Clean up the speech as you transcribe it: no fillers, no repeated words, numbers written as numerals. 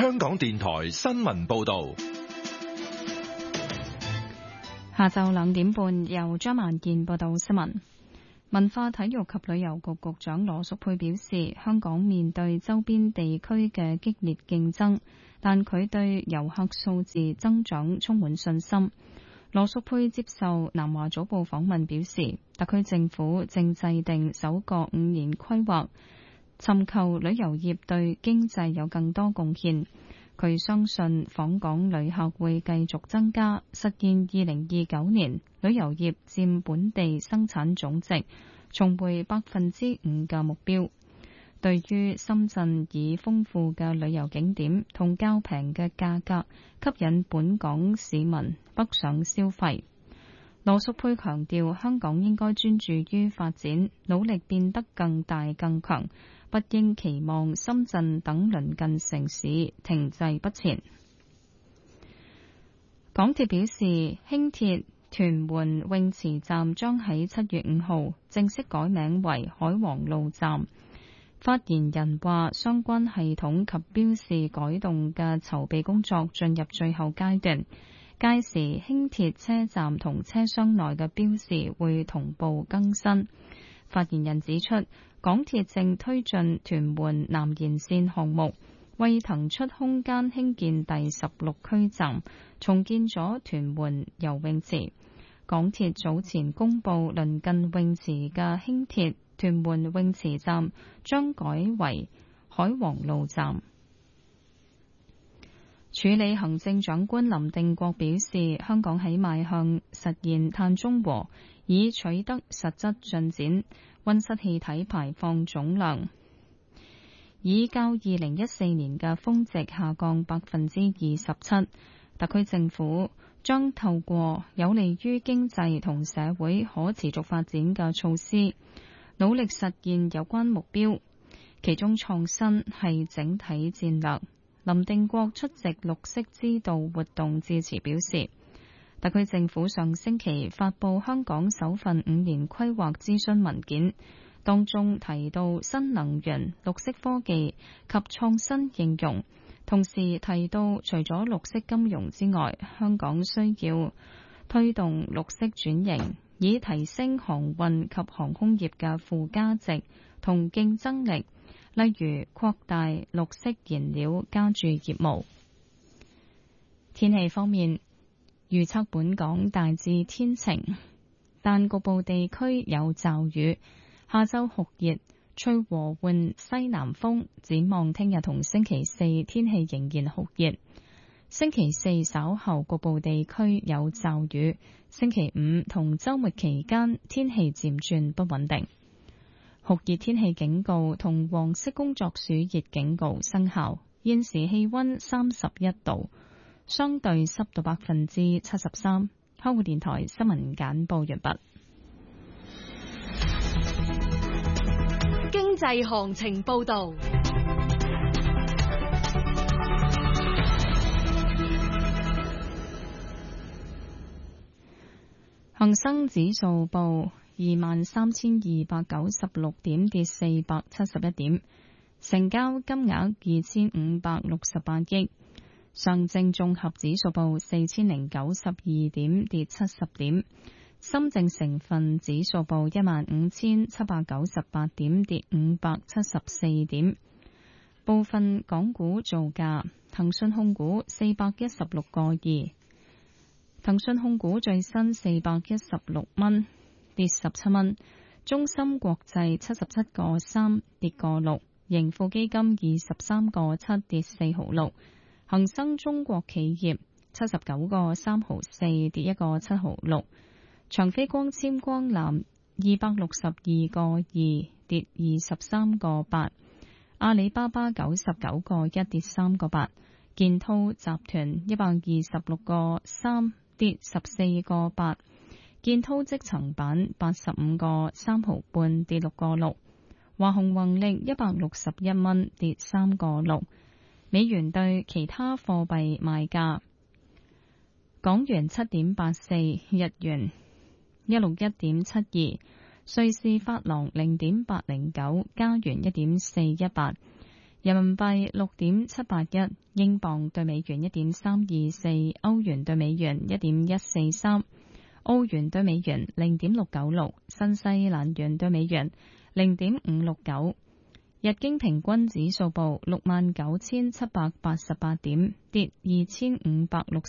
香港電台新聞報道。 下晝2點半，由張萬健報道新聞。文化體育及旅遊局局長羅淑佩表示，香港面對周邊地區嘅激烈競爭，但佢對遊客數字增長充滿信心。羅淑佩接受南華早報訪問表示，特區政府正制定首個5年規劃，尋求旅遊業對經濟有更多貢獻。佢相信訪港旅客會繼續增加，實現2029年旅遊業佔本地生產總值重回5%嘅目標。對於深圳以豐富嘅旅遊景點同較平嘅價格吸引本港市民北上消費，羅淑佩強調香港應該專注於發展，努力變得更大更強，不應期望深圳等鄰近城市停滯不前。港鐵表示，輕鐵屯門泳池站將喺7月5號正式改名為海皇路站。發言人話，相關系統及標示改動嘅籌備工作進入最後階段，屆時輕鐵車站同車廂內嘅標示會同步更新。發言人指出，港鐵正推進屯門南延線項目，為騰出空間興建第16區站，重建咗屯門游泳池。港鐵早前公布鄰近泳池嘅輕鐵屯門泳池站將改為海皇路站。署理行政長官林定國表示，香港喺邁向實現碳中和已取得實質進展，溫室氣體排放總量已較2014年嘅峰值下降27%。特區政府將透過有利於經濟同社會可持續發展嘅措施，努力實現有關目標，其中創新係整體戰略。林定國出席綠色之道活動致辭表示，特區政府上星期發布香港首份5年規劃諮詢文件，當中提到新能源、綠色科技及創新應用，同時提到除咗綠色金融之外，香港需要推動綠色轉型，以提升航運及航空業嘅附加值同競爭力，例如擴大綠色燃料加注業務。天氣方面，預測本港大致天晴，但局部地區有驟雨。下週酷熱，吹和緩西南風。展望聽日同星期四天氣仍然酷熱。星期四稍後局部地區有驟雨。星期五同週末期間天氣漸轉不穩定。酷熱天氣警告同黃色工作暑熱警告生效。現時氣溫31度，相對濕度73%。香港電台新聞簡報完畢。 經濟行情報道。 恒生指數報23,296點，跌471點，成交金額2568億。上證綜合指數報4092點，跌70點。深證成分指數報15,798點，跌574點。部分港股造價：騰訊控股416個2，騰訊控股最新416蚊，跌17蚊。中芯國際77個3，跌個6。盈富基金23個7，跌4毫6。恒生中國企業79個3毫4，跌1個7毫6。長飛光纖光纜262個2，跌23個8。阿里巴巴99個1，跌3個8。建滔集團126個3，跌14個8。建滔積層板85個3毫半，跌6個6。華虹宏力161蚊，跌3個6。美元對其他貨幣賣價：港元7.84，日元161.72，瑞士法郎0.809，加元1.418， 人民幣6.781，英鎊對美元1.324，歐元對美元1.143，澳元對美元0.696，新西蘭元對美元0.569。日經平均指數報69,788點，跌2560